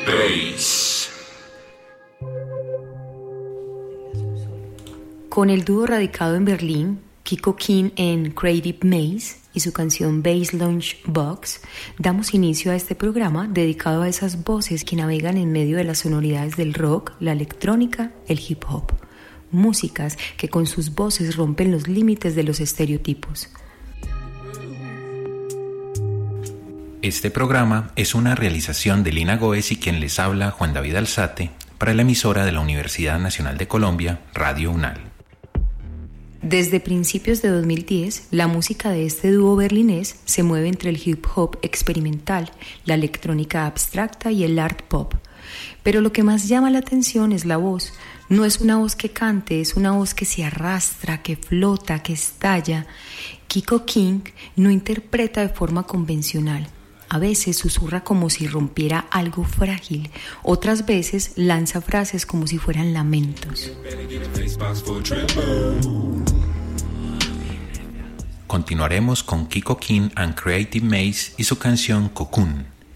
Bass. Con el dúo radicado en Berlín, Kiko King en Creative Maze y su canción Bass Lunch Box, damos inicio a este programa dedicado a esas voces que navegan en medio de las sonoridades del rock, la electrónica, el hip hop. Músicas que con sus voces rompen los límites de los estereotipos. Este programa es una realización de Lina Goes y quien les habla, Juan David Alzate, para la emisora de la Universidad Nacional de Colombia, Radio UNAL. Desde principios de 2010, la música de este dúo berlinés se mueve entre el hip hop experimental, la electrónica abstracta y el art pop. Pero lo que más llama la atención es la voz. No es una voz que cante, es una voz que se arrastra, que flota, que estalla. Kiko King no interpreta de forma convencional. A veces susurra como si rompiera algo frágil, otras veces lanza frases como si fueran lamentos. Continuaremos con Kiko King and Creative Maze y su canción Cocoon.